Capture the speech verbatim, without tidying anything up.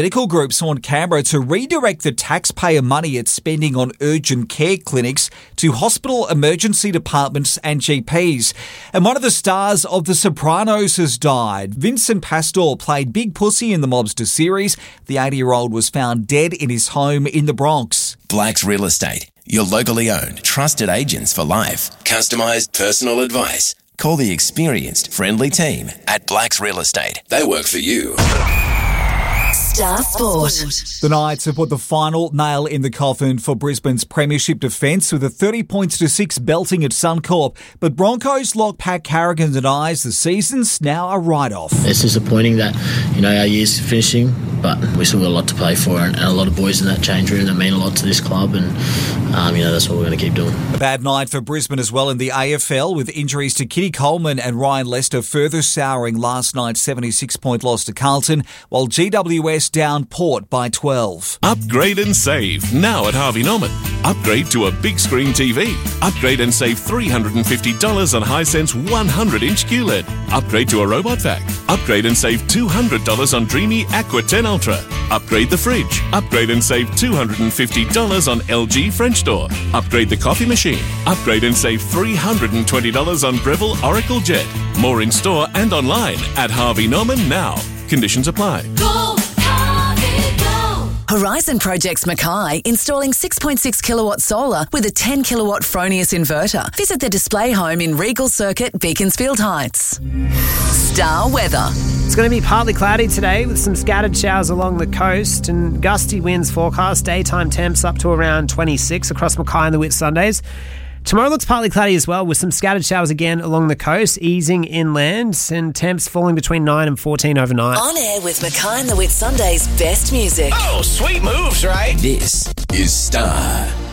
Medical groups want Canberra to redirect the taxpayer money it's spending on urgent care clinics to hospital emergency departments and G Ps. And one of the stars of The Sopranos has died. Vincent Pastore played Big Pussy in the Mobster series. The eighty-year-old was found dead in his home in the Bronx. Blacks Real Estate, your locally owned, trusted agents for life. Customised personal advice. Call the experienced, friendly team at Blacks Real Estate. They work for you. Star Sport. The Knights have put the final nail in the coffin for Brisbane's premiership defence with a thirty points to six belting at Suncorp. But Broncos lock Pat Carrigan denies the season's now a write-off. It's disappointing that, you know, our year's finishing, but we still got a lot to play for and a lot of boys in that change room that mean a lot to this club, and, um, you know, that's what we're going to keep doing. A bad night for Brisbane as well in the A F L, with injuries to Kitty Coleman and Ryan Lester further souring last night's seventy-six point loss to Carlton, while G W S down Port by twelve. Upgrade and save now at Harvey Norman. Upgrade to a big screen T V. Upgrade and save three hundred fifty dollars on Hisense one hundred inch Q L E D. Upgrade to a robot vac. Upgrade and save two hundred dollars on Dreamy Aqua ten Ultra. Upgrade the fridge. Upgrade and save two hundred fifty dollars on L G French door. Upgrade the coffee machine. Upgrade and save three hundred twenty dollars on Breville Oracle Jet. More in store and online at Harvey Norman now. Conditions apply. Go, Harvey, go. Horizon Projects Mackay installing six point six kilowatt solar with a ten kilowatt Fronius inverter. Visit the display home in Regal Circuit, Beaconsfield Heights. Star weather. It's going to be partly cloudy today with some scattered showers along the coast and gusty winds forecast. Daytime temps up to around twenty-six across Mackay and the Whitsundays. Tomorrow looks partly cloudy as well, with some scattered showers again along the coast, easing inland, and temps falling between nine and fourteen overnight. On air with Mackay and the Whitsundays' best music. Oh, sweet moves, right? This is Star.